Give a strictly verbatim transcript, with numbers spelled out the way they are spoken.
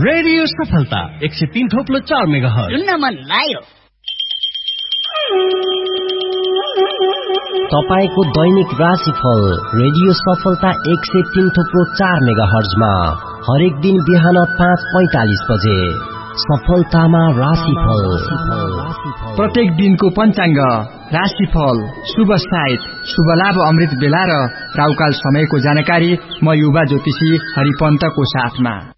Radio सफलता एक सय तीन थोप्लो चार मेगाहर्ज सुन्न मन लाग्यो। तपाईको दैनिक राशिफल रेडियो सफलता एक सय तीन थोप्लो चार मेगाहर्जमा हरेक दिन बिहान पाँच पैंतालीस बजे सफलतामा राशिफल। प्रत्येक दिनको पञ्चाङ्ग, राशिफल, शुभ साइत, शुभ लाभ अमृत बेला र राहुकाल समयको जानकारी म युवा ज्योतिषी हरिपन्तको साथमा।